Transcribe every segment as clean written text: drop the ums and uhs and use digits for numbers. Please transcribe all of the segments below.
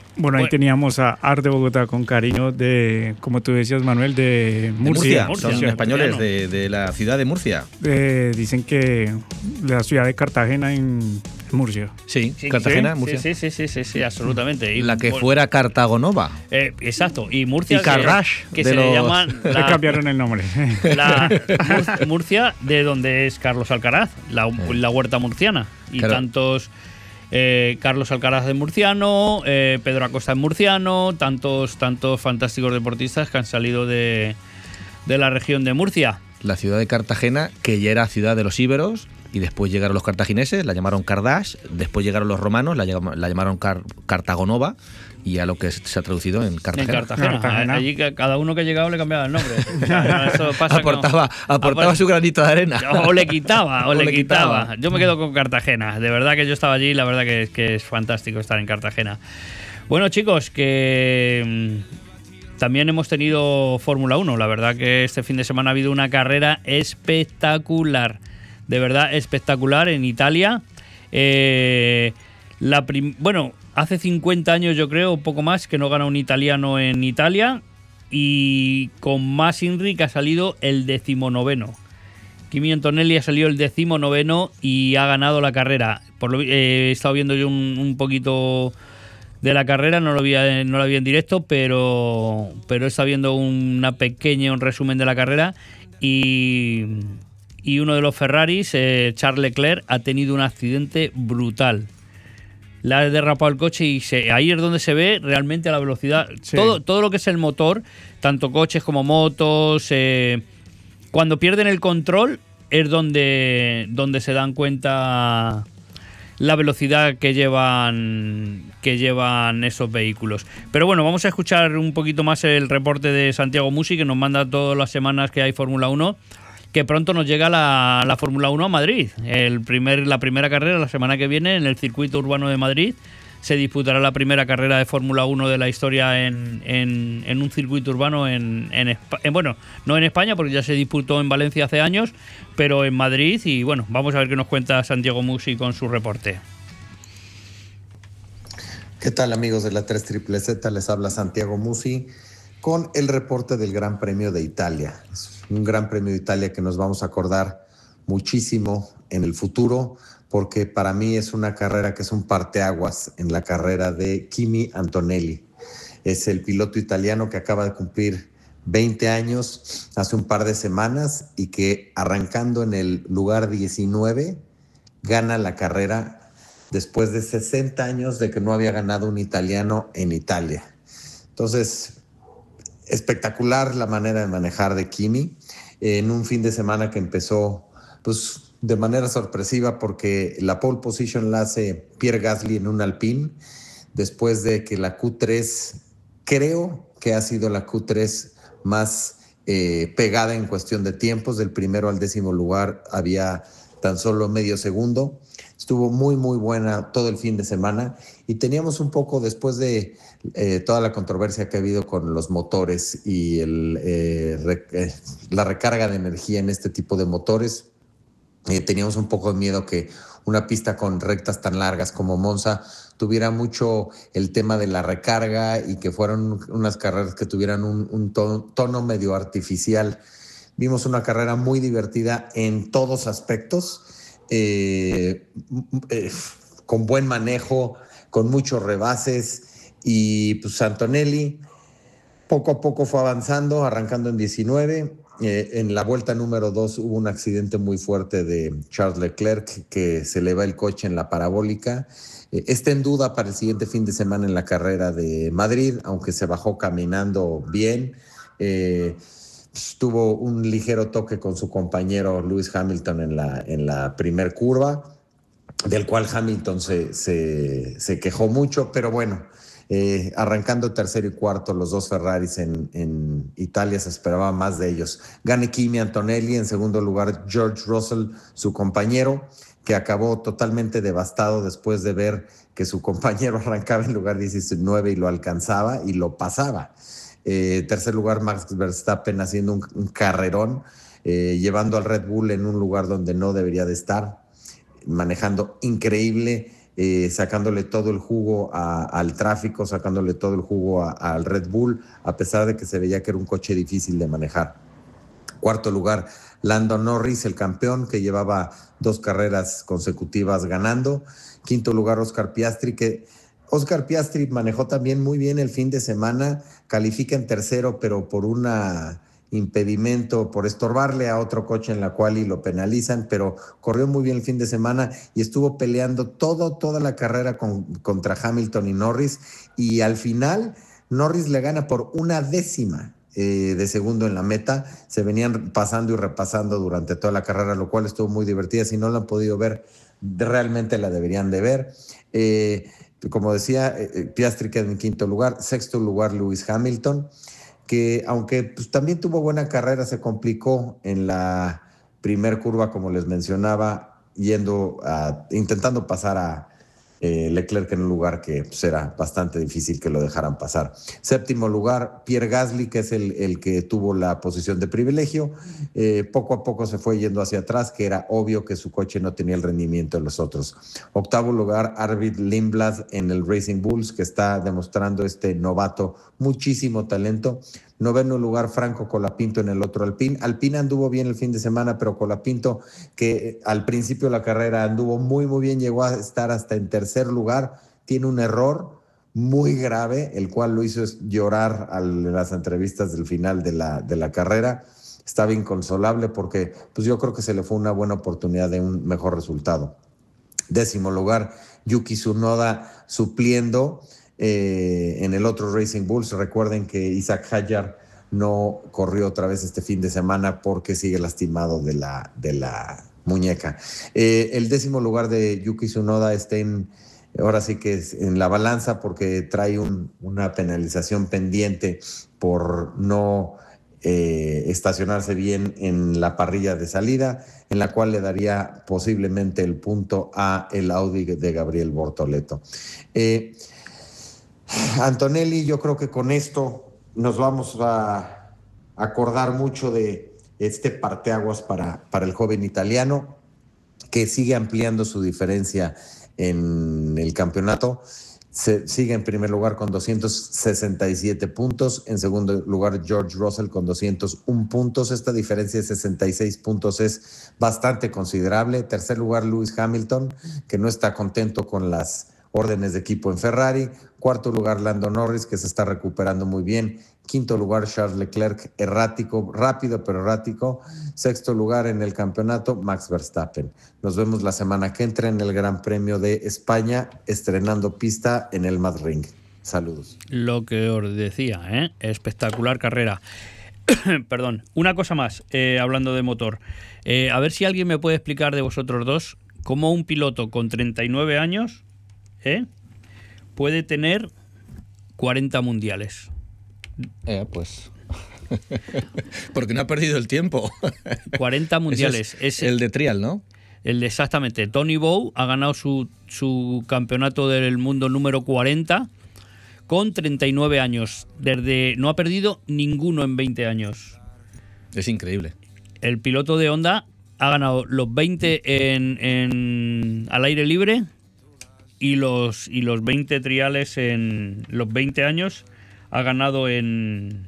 Bueno, ahí teníamos a Art de Bogotá con cariño de, como tú decías, Manuel, de Murcia. Son españoles de la ciudad de Murcia. Dicen que la ciudad de Cartagena en Murcia. Sí, Cartagena, Murcia. Sí, absolutamente. Y la que fuera Cartagonova. Exacto. Y Murcia. Y Carrash. Que se le llaman. Le cambiaron el nombre. Murcia, de donde es Carlos Alcaraz, la huerta murciana. Y claro. Tantos. Carlos Alcaraz de murciano, Pedro Acosta de murciano, tantos fantásticos deportistas que han salido de la región de Murcia. La ciudad de Cartagena, que ya era ciudad de los íberos, y después llegaron los cartagineses, la llamaron Cardash, después llegaron los romanos, la llamaron Cartagonova, y a lo que se ha traducido en Cartagena. En Cartagena. Allí cada uno que llegaba le cambiaba el nombre. Eso pasa aportaba su granito de arena. O le quitaba. Yo me quedo con Cartagena. De verdad que yo estaba allí y la verdad que es fantástico estar en Cartagena. Bueno, chicos, que también hemos tenido Fórmula 1. La verdad que este fin de semana ha habido una carrera espectacular. De verdad espectacular en Italia. Hace 50 años yo creo, un poco más, que no gana un italiano en Italia, y con más INRI que ha salido el 19º. Kimi Antonelli ha salido el 19º y ha ganado la carrera. He estado viendo yo un poquito de la carrera, no la vi en directo, pero he estado viendo un resumen de la carrera, y uno de los Ferraris, Charles Leclerc, ha tenido un accidente brutal. Le ha derrapado el coche y ahí es donde se ve realmente la velocidad. Sí. Todo lo que es el motor, tanto coches como motos, cuando pierden el control es donde se dan cuenta la velocidad que llevan esos vehículos. Pero bueno, vamos a escuchar un poquito más el reporte de Santiago Musi, que nos manda todas las semanas que hay Fórmula 1. Que pronto nos llega la Fórmula 1 a Madrid. La primera carrera la semana que viene en el circuito urbano de Madrid. Se disputará la primera carrera de Fórmula 1 de la historia en un circuito urbano bueno, no en España, porque ya se disputó en Valencia hace años, pero en Madrid. Y bueno, vamos a ver qué nos cuenta Santiago Musi con su reporte. ¿Qué tal, amigos de la 3ZZZ? Les habla Santiago Musi con el reporte del Gran Premio de Italia. Un Gran Premio de Italia que nos vamos a acordar muchísimo en el futuro, porque para mí es una carrera que es un parteaguas en la carrera de Kimi Antonelli. Es el piloto italiano que acaba de cumplir 20 años hace un par de semanas y que, arrancando en el lugar 19, gana la carrera después de 60 años de que no había ganado un italiano en Italia. Entonces, espectacular la manera de manejar de Kimi en un fin de semana que empezó pues de manera sorpresiva, porque la pole position la hace Pierre Gasly en un Alpine, después de que la Q3, creo que ha sido la Q3 más pegada en cuestión de tiempos. Del primero al 10º lugar había tan solo medio segundo. Estuvo muy buena todo el fin de semana, y teníamos un poco, después de toda la controversia que ha habido con los motores y la recarga de energía en este tipo de motores, teníamos un poco de miedo que una pista con rectas tan largas como Monza tuviera mucho el tema de la recarga y que fueran unas carreras que tuvieran un tono medio artificial. Vimos una carrera muy divertida en todos aspectos, con buen manejo, con muchos rebases, y pues Antonelli poco a poco fue avanzando, arrancando en 19. En la vuelta número 2 hubo un accidente muy fuerte de Charles Leclerc, que se le va el coche en la parabólica. Está en duda para el siguiente fin de semana en la carrera de Madrid, aunque se bajó caminando bien. Tuvo un ligero toque con su compañero Lewis Hamilton en la primer curva, del cual Hamilton se quejó mucho, pero bueno, arrancando tercero y cuarto los dos Ferraris en Italia, se esperaba más de ellos. Gane Kimi Antonelli, en segundo lugar George Russell, su compañero, que acabó totalmente devastado después de ver que su compañero arrancaba en lugar 19 y lo alcanzaba y lo pasaba. Tercer lugar Max Verstappen, haciendo un carrerón, llevando al Red Bull en un lugar donde no debería de estar, manejando increíble. sacándole todo el jugo al tráfico, sacándole todo el jugo al Red Bull, a pesar de que se veía que era un coche difícil de manejar. Cuarto lugar, Lando Norris, el campeón, que llevaba 2 carreras consecutivas ganando. Quinto lugar, Oscar Piastri, que Oscar Piastri manejó también muy bien el fin de semana, califica en tercero, pero por un impedimento, por estorbarle a otro coche en la quali lo penalizan, pero corrió muy bien el fin de semana y estuvo peleando toda la carrera contra Hamilton y Norris, y al final Norris le gana por 1/10 de segundo en la meta. Se venían pasando y repasando durante toda la carrera, lo cual estuvo muy divertida. Si no la han podido ver, realmente la deberían de ver. Como decía, Piastri queda en quinto lugar. Sexto lugar, Lewis Hamilton, que aunque pues, también tuvo buena carrera, se complicó en la primer curva, como les mencionaba, intentando pasar a Leclerc en un lugar que pues, era bastante difícil que lo dejaran pasar. Séptimo lugar, Pierre Gasly, que es el que tuvo la posición de privilegio. Poco a poco se fue yendo hacia atrás, que era obvio que su coche no tenía el rendimiento de los otros. Octavo lugar, Arvid Lindblad en el Racing Bulls, que está demostrando este novato muchísimo talento. Noveno lugar, Franco Colapinto en el otro Alpine. Alpine anduvo bien el fin de semana, pero Colapinto, que al principio de la carrera anduvo muy bien, llegó a estar hasta en tercer lugar, tiene un error muy grave, el cual lo hizo llorar en las entrevistas del final de la carrera. Estaba inconsolable porque pues yo creo que se le fue una buena oportunidad de un mejor resultado. Décimo lugar, Yuki Tsunoda supliendo en el otro Racing Bulls. Recuerden que Isaac Hadjar no corrió otra vez este fin de semana porque sigue lastimado de la muñeca. El décimo lugar de Yuki Tsunoda está ahora sí que es en la balanza porque trae una penalización pendiente por no estacionarse bien en la parrilla de salida, en la cual le daría posiblemente el punto a el Audi de Gabriel Bortoleto. Antonelli, yo creo que con esto nos vamos a acordar mucho de este parteaguas para el joven italiano, que sigue ampliando su diferencia en el campeonato. Sigue en primer lugar con 267 puntos. En segundo lugar, George Russell con 201 puntos. Esta diferencia de 66 puntos es bastante considerable. Tercer lugar, Lewis Hamilton, que no está contento con las órdenes de equipo en Ferrari. Cuarto lugar, Lando Norris, que se está recuperando muy bien. Quinto lugar, Charles Leclerc, errático, rápido pero errático. Sexto lugar en el campeonato, Max Verstappen. Nos vemos la semana que entra en el Gran Premio de España, estrenando pista en el Madrid. Saludos. Lo que os decía, espectacular carrera. Perdón, una cosa más, hablando de motor. A ver si alguien me puede explicar de vosotros dos cómo un piloto con 39 años puede tener 40 mundiales. Pues porque no ha perdido el tiempo. 40 mundiales. Es el de trial, ¿no? Exactamente. Tony Bow ha ganado su campeonato del mundo número 40 con 39 años. No ha perdido ninguno en 20 años. Es increíble. El piloto de Honda ha ganado los 20 al aire libre y los 20 triales en los 20 años. Ha ganado al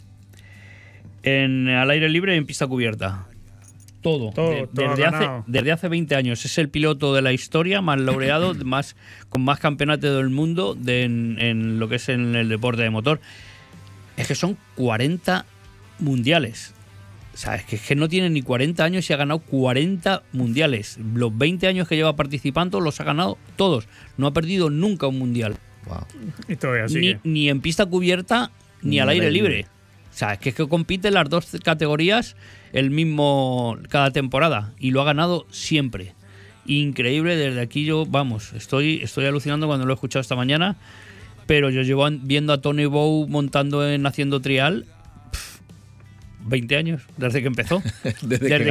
aire libre y en pista cubierta. Todo desde hace 20 años. Es el piloto de la historia más laureado, con más campeonatos del mundo en lo que es en el deporte de motor. Es que son 40 mundiales. O sea, es que no tiene ni 40 años y ha ganado 40 mundiales. Los 20 años que lleva participando los ha ganado todos. No ha perdido nunca un mundial. Wow. Y todavía sigue. Ni en pista cubierta ni al aire libre. O sea, es que compite en las dos categorías cada temporada y lo ha ganado siempre. Increíble, desde aquí estoy alucinando cuando lo he escuchado esta mañana, pero yo llevo viendo a Tony Bow haciendo trial 20 años, desde que empezó. Desde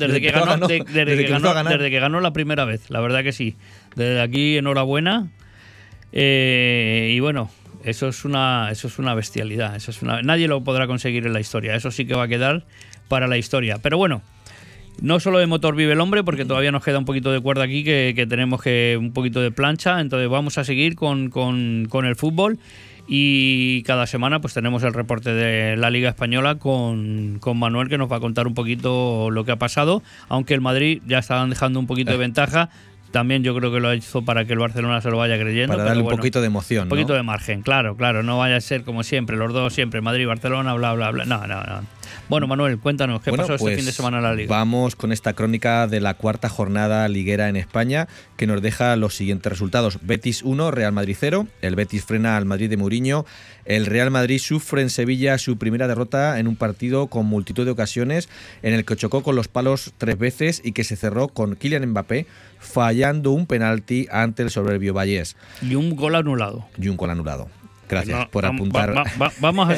que ganó la primera vez, la verdad que sí. Desde aquí, enhorabuena. Y bueno, eso es una bestialidad. Nadie lo podrá conseguir en la historia. Eso sí que va a quedar para la historia. Pero bueno, No solo de motor vive el hombre, porque todavía nos queda un poquito de cuerda aquí, que tenemos un poquito de plancha, entonces vamos a seguir con el fútbol. Y cada semana pues tenemos el reporte de la Liga Española con Manuel, que nos va a contar un poquito lo que ha pasado, aunque el Madrid ya estaban dejando un poquito de ventaja. También yo creo que lo hizo para que el Barcelona se lo vaya creyendo. Para darle un poquito de emoción, un poquito de margen, claro, no vaya a ser como siempre, los dos siempre, Madrid, Barcelona, bla, bla, bla. No. Bueno, Manuel, cuéntanos, ¿qué pasó este fin de semana en la Liga? Vamos con esta crónica de la cuarta jornada liguera en España, que nos deja los siguientes resultados. Betis 1, Real Madrid 0. El Betis frena al Madrid de Mourinho. El Real Madrid sufre en Sevilla su primera derrota en un partido con multitud de ocasiones, en el que chocó con los palos 3 veces y que se cerró con Kylian Mbappé fallando un penalti ante el soberbio Vallés. Y un gol anulado. Gracias por apuntar. Vamos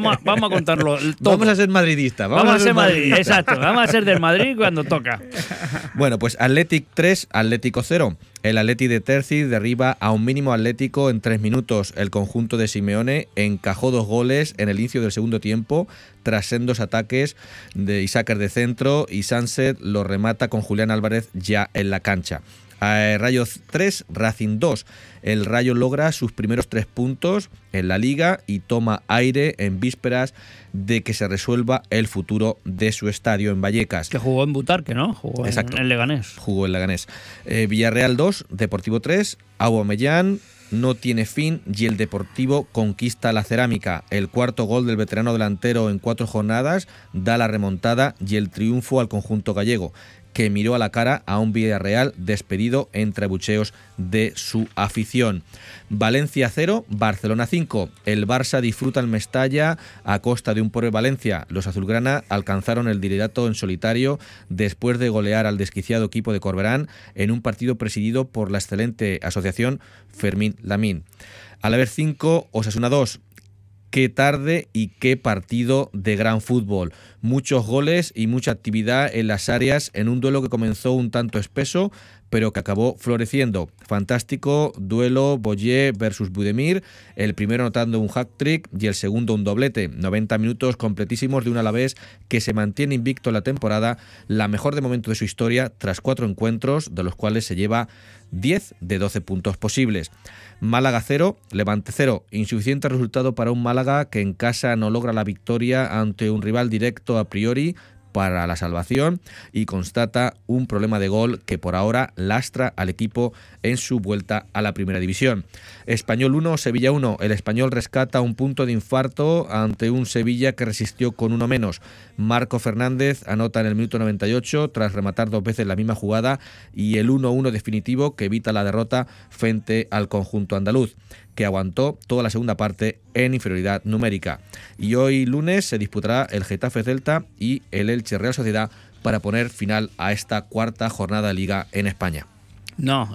a contarlo todo. Vamos a ser madridistas. Vamos a ser madridistas. Exacto, vamos a ser del Madrid cuando toca. Bueno, pues Athletic 3, Atlético 0. El Atleti de Terzi derriba a un mínimo Atlético en 3 minutos. El conjunto de Simeone encajó 2 goles en el inicio del segundo tiempo tras sendos ataques de Isaac de centro, y Sunset lo remata con Julián Álvarez ya en la cancha. Rayo 3, Racing 2. El Rayo logra sus primeros 3 puntos en la Liga y toma aire en vísperas de que se resuelva el futuro de su estadio en Vallecas. Que jugó en Butarque, ¿no? Jugó en Leganés. Jugó en Leganés. Villarreal 2, Deportivo 3. Aubameyang no tiene fin y el Deportivo conquista la cerámica. El cuarto gol del veterano delantero en 4 jornadas da la remontada y el triunfo al conjunto gallego, que miró a la cara a un Villarreal despedido entre abucheos de su afición. Valencia 0, Barcelona 5. El Barça disfruta el Mestalla a costa de un pobre Valencia. Los azulgrana alcanzaron el liderato en solitario después de golear al desquiciado equipo de Corberán en un partido presidido por la excelente asociación Fermín Lamín. Alavés 5, Osasuna 2. Qué tarde y qué partido de gran fútbol. Muchos goles y mucha actividad en las áreas en un duelo que comenzó un tanto espeso, pero que acabó floreciendo. Fantástico duelo Boyer versus Budemir, el primero anotando un hat-trick y el segundo un doblete. 90 minutos completísimos de un Alavés que se mantiene invicto en la temporada, la mejor de momento de su historia, tras 4 encuentros, de los cuales se lleva 10 de 12 puntos posibles. Málaga 0, Levante 0. Insuficiente resultado para un Málaga que en casa no logra la victoria ante un rival directo a priori para la salvación y constata un problema de gol que por ahora lastra al equipo en su vuelta a la primera división. Español 1, Sevilla 1. El Español rescata un punto de infarto ante un Sevilla que resistió con uno menos. Marco Fernández anota en el minuto 98 tras rematar 2 veces la misma jugada, y el 1-1 definitivo que evita la derrota frente al conjunto andaluz, que aguantó toda la segunda parte en inferioridad numérica. Y hoy lunes se disputará el Getafe Celta y el Elche Real Sociedad para poner final a esta cuarta jornada de Liga en España. No,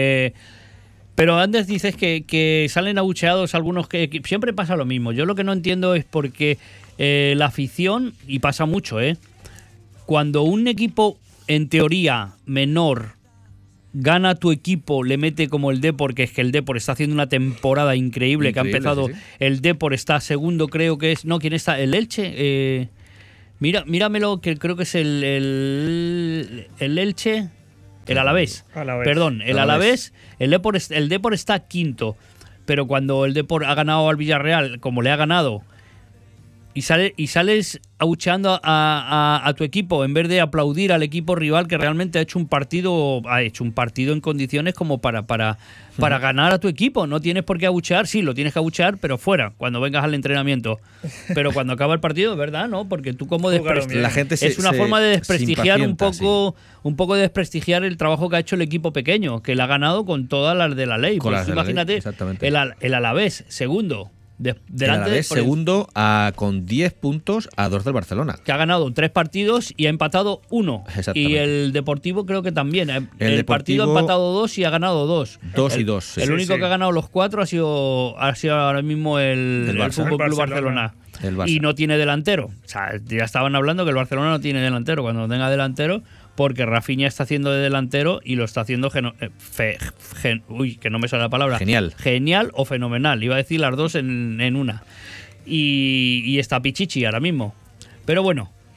pero antes dices que salen abucheados algunos, que siempre pasa lo mismo. Yo lo que no entiendo es por qué la afición, y pasa mucho, cuando un equipo en teoría menor gana a tu equipo, le mete como el Depor, que es que el Depor está haciendo una temporada increíble, que ha empezado, sí. El Depor está segundo, creo que es, no, ¿quién está? El Elche, míramelo, que creo que es el Elche, el Alavés. Perdón, el Alavés, el Depor está quinto, pero cuando el Depor ha ganado al Villarreal, como le ha ganado, y sales abucheando a tu equipo en vez de aplaudir al equipo rival que realmente ha hecho un partido en condiciones como para ganar a tu equipo. No tienes por qué abuchear, sí, lo tienes que abuchear, pero fuera, cuando vengas al entrenamiento. Pero cuando acaba el partido, ¿verdad? ¿No? Porque tú como la gente es una forma de desprestigiar un poco sí. De desprestigiar el trabajo que ha hecho el equipo pequeño, que le ha ganado con todas las de la ley. Pues imagínate, el Alavés, segundo. Segundo con 10 puntos a 2 del Barcelona, que ha ganado 3 partidos y ha empatado 1, y el Deportivo creo que también el partido ha empatado 2 y ha ganado 2 y 2 sí. El único que ha ganado los 4 ha sido ahora mismo el Fútbol Club Barcelona. Y no tiene delantero, o sea, ya estaban hablando que el Barcelona no tiene delantero. Cuando tenga delantero, porque Rafinha está haciendo de delantero y lo está haciendo que no me sale la palabra. Genial o fenomenal. Iba a decir las dos en una. Y está Pichichi ahora mismo. Pero bueno.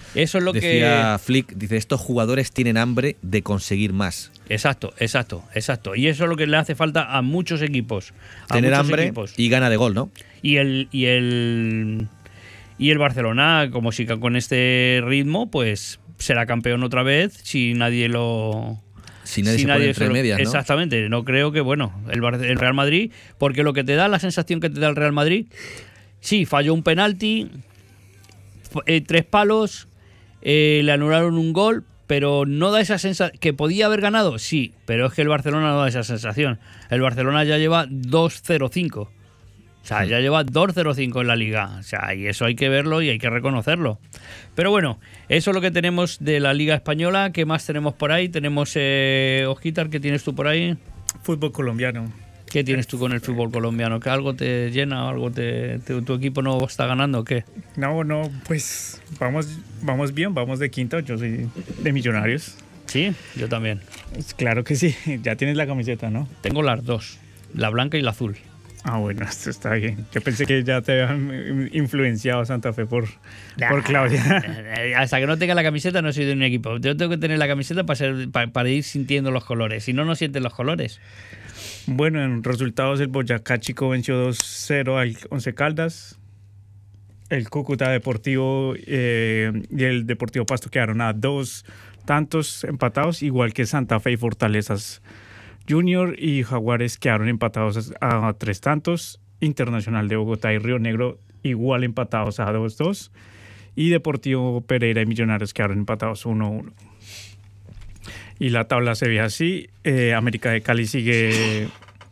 Eso es lo Decía Flick, dice, estos jugadores tienen hambre de conseguir más. Exacto. Y eso es lo que le hace falta a muchos equipos. Tener hambre y gana de gol, ¿no? Y el Barcelona, como siga con este ritmo, pues será campeón otra vez si nadie lo... Si nadie se pone entre medias, ¿no? Exactamente. No creo que, el Real Madrid, porque lo que te da, la sensación que te da el Real Madrid, sí, falló un penalti, 3 palos, le anularon un gol, pero no da esa sensación. ¿Que podía haber ganado? Sí, pero es que el Barcelona no da esa sensación. El Barcelona ya lleva 2-0-5. O sea, ya lleva 2-0-5 en la Liga. O sea, y eso hay que verlo y hay que reconocerlo. Pero bueno, eso es lo que tenemos de la Liga Española. ¿Qué más tenemos por ahí? Tenemos, Osquitar, ¿qué tienes tú por ahí? Fútbol colombiano. ¿Qué tienes tú con el fútbol colombiano? ¿Que algo te llena? ¿Algo tu equipo no está ganando o qué? No, pues vamos bien, vamos de quinto. Yo soy de Millonarios. Sí, yo también. Pues claro que sí, ya tienes la camiseta, ¿no? Tengo las dos, la blanca y la azul. Ah, bueno, esto está bien. Yo pensé que ya te habían influenciado Santa Fe por Claudia. Hasta que no tenga la camiseta no soy de un equipo. Yo tengo que tener la camiseta para ir sintiendo los colores. Si no, no sientes los colores. Bueno, en resultados el Boyacá Chico venció 2-0 al Once Caldas. El Cúcuta Deportivo y el Deportivo Pasto quedaron a 2 tantos empatados, igual que Santa Fe y Fortalezas Junior y Jaguares quedaron empatados a 3 tantos. Internacional de Bogotá y Río Negro igual empatados a 2-2. Y Deportivo Pereira y Millonarios quedaron empatados 1-1. Y la tabla se ve así. América de Cali sigue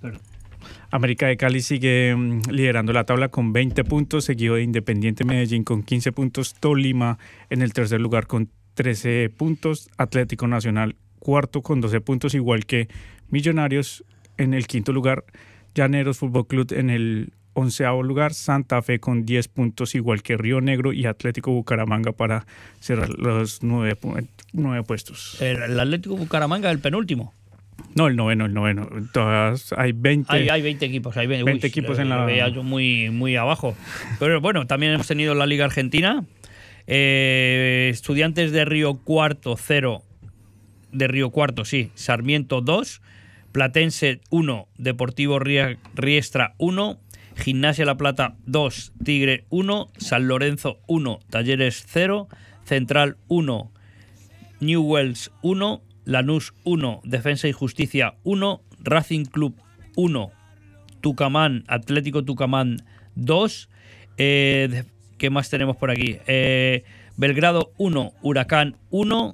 liderando la tabla con 20 puntos, seguido de Independiente Medellín con 15 puntos, Tolima en el tercer lugar con 13 puntos, Atlético Nacional cuarto con 12 puntos, igual que Millonarios en el quinto lugar, Llaneros Fútbol Club en el 11º lugar, Santa Fe con 10 puntos, igual que Río Negro y Atlético Bucaramanga para cerrar los 9 puestos. El Atlético Bucaramanga, el penúltimo. No, el noveno. Todas, hay 20. Hay 20 equipos. Hay 20 equipos en la... Lo veía yo muy, muy abajo. Pero bueno, también hemos tenido la Liga Argentina. Estudiantes de Río Cuarto 0. De Río Cuarto, sí. Sarmiento 2. Platense 1. Deportivo Riestra 1. Gimnasia La Plata 2. Tigre 1. San Lorenzo 1. Talleres 0. Central 1. Newell's 1. Lanús 1, Defensa y Justicia 1, Racing Club 1, Tucumán, Atlético Tucumán 2, ¿qué más tenemos por aquí? Belgrado 1, Huracán 1,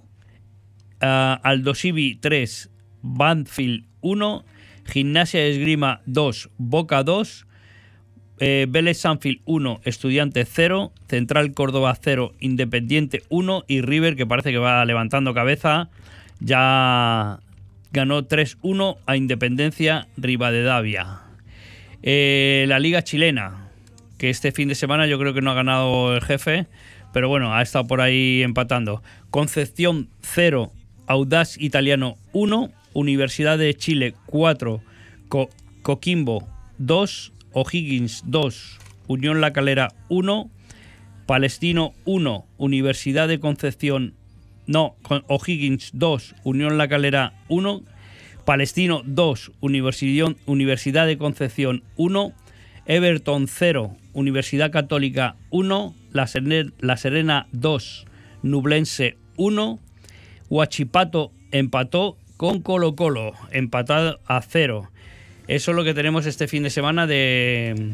Aldosivi 3, Banfield 1, Gimnasia Esgrima 2, Boca 2, Vélez Sanfield 1, Estudiantes 0, Central Córdoba 0, Independiente 1 y River, que parece que va levantando cabeza, ya ganó 3-1 a Independencia Rivadavia. La Liga Chilena, que este fin de semana yo creo que no ha ganado el jefe, pero bueno, ha estado por ahí empatando. Concepción 0, Audaz Italiano 1, Universidad de Chile 4, Coquimbo 2, O'Higgins 2, Unión La Calera 1, Palestino 1, Universidad de Concepción O'Higgins 2, Unión La Calera 1, Palestino 2, Universidad de Concepción 1, Everton 0, Universidad Católica 1, La Serena 2, Nublense 1, Huachipato empató con Colo-Colo, empatado a 0. Eso es lo que tenemos este fin de semana de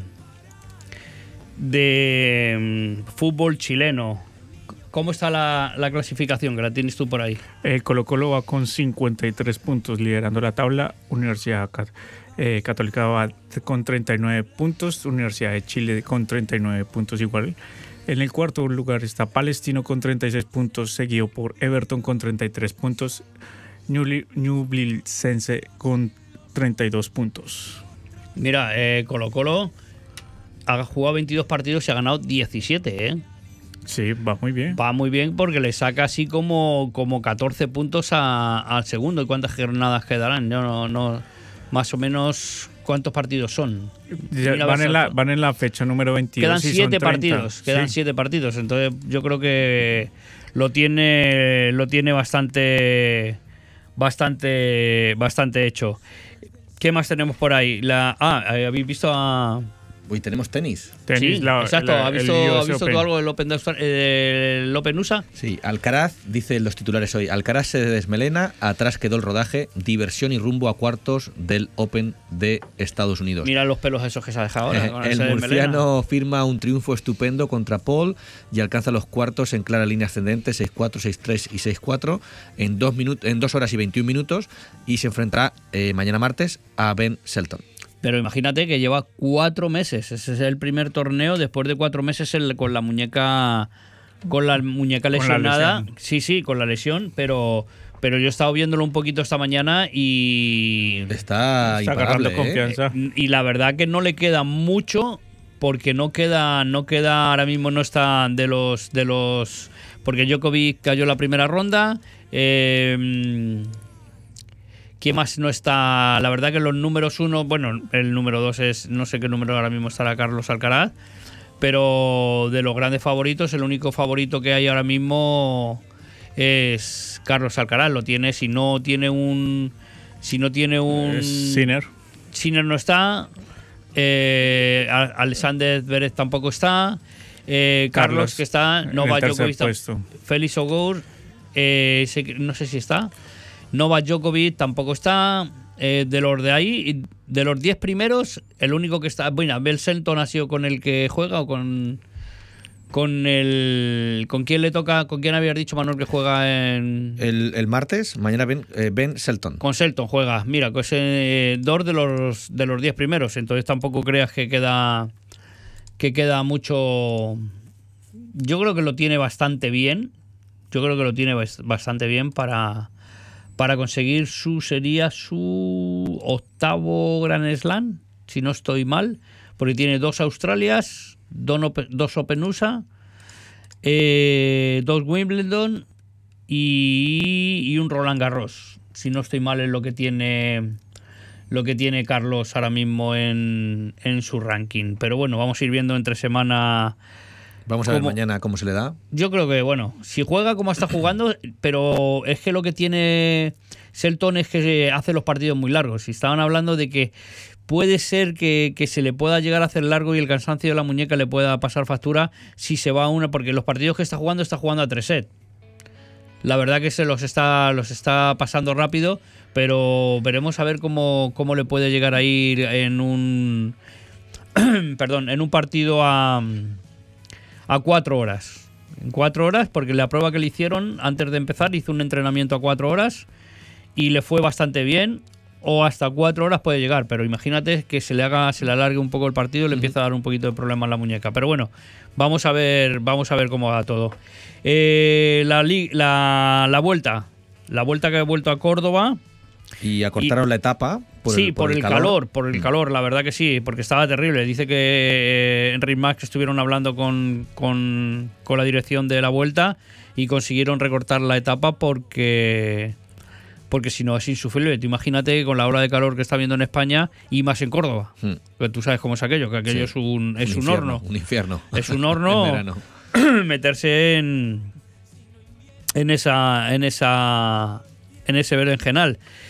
fútbol chileno. ¿Cómo está la clasificación? Que la tienes tú por ahí. Colo-Colo va con 53 puntos liderando la tabla. Universidad Católica va con 39 puntos. Universidad de Chile con 39 puntos igual. En el cuarto lugar está Palestino con 36 puntos, seguido por Everton con 33 puntos. Ñublense con 32 puntos. Mira, Colo-Colo ha jugado 22 partidos y ha ganado 17, ¿eh? Sí, va muy bien. Va muy bien porque le saca así como 14 puntos al segundo. ¿Y cuántas jornadas quedarán? No, más o menos, ¿cuántos partidos son? Van en la fecha número 22. Quedan 7 partidos. Sí. Quedan 7 partidos. Entonces yo creo que lo tiene bastante hecho. ¿Qué más tenemos por ahí? ¿Habéis visto a...? Hoy tenemos tenis. Sí, exacto. ¿Has visto tú algo del Open, el Open USA? Sí, Alcaraz, dicen los titulares hoy, Alcaraz se desmelena, atrás quedó el rodaje, diversión y rumbo a cuartos del Open de Estados Unidos. Mira los pelos esos que se ha dejado ahora. El murciano firma un triunfo estupendo contra Paul y alcanza los cuartos en clara línea ascendente, 6-4, 6-3 y 6-4 en 2 horas y 21 minutos y se enfrentará mañana martes a Ben Shelton. Pero imagínate que lleva 4 meses. Ese es el primer torneo después de 4 meses con la muñeca lesionada. Sí, con la lesión, pero yo he estado viéndolo un poquito esta mañana y está agarrando confianza. Y la verdad que no le queda mucho porque no queda ahora mismo, no está de los porque Djokovic cayó la primera ronda. ¿Quién más no está? La verdad que los números 1, bueno, el número 2 es, no sé qué número ahora mismo estará Carlos Alcaraz, pero de los grandes favoritos, el único favorito que hay ahora mismo es Carlos Alcaraz. Lo tiene, si no tiene un Sinner. Sinner no está, Alexander Zverev tampoco está, Carlos que está, Novak Djokovic, Félix Auger, no sé si está. Novak Djokovic tampoco está. De los de ahí, de los 10 primeros, el único que está... Bueno, Ben Shelton ha sido con el que juega o con quién le toca, con quién habías dicho, Manuel, que juega en... El martes, mañana Ben Shelton. Con Shelton juega. Mira, que es 2 de los 10 primeros, entonces tampoco creas que queda mucho... Yo creo que lo tiene bastante bien. Para conseguir sería su 8º Grand Slam, si no estoy mal, porque tiene 2 Australias, 2 Open USA, 2 Wimbledon y un Roland Garros. Si no estoy mal es lo que tiene Carlos ahora mismo en su ranking. Pero bueno, vamos a ir viendo entre semana. Vamos a ver mañana cómo se le da. Yo creo que, bueno, si juega como está jugando, pero es que lo que tiene Shelton es que hace los partidos muy largos. Y estaban hablando de que puede ser que se le pueda llegar a hacer largo y el cansancio de la muñeca le pueda pasar factura si se va a una, porque los partidos que está jugando a 3 sets. La verdad que se los está pasando rápido, pero veremos a ver cómo le puede llegar a ir en un en un partido a 4 horas. En 4 horas, porque la prueba que le hicieron antes de empezar, hizo un entrenamiento a 4 horas y le fue bastante bien. O hasta 4 horas puede llegar, pero imagínate que se le alargue un poco el partido y le empieza a dar un poquito de problema en la muñeca. Pero bueno, vamos a ver cómo va todo. La vuelta que ha vuelto a Córdoba. Y acortaron la etapa por el calor, la verdad que sí, porque estaba terrible. Dice que en Ritmax estuvieron hablando con la dirección de la vuelta y consiguieron recortar la etapa porque si no es insufrible. Tú imagínate con la ola de calor que está habiendo en España y más en Córdoba. Que tú sabes cómo es aquello, que aquello es un horno. Un infierno. Es un horno en verano. Meterse en ese berenjenal.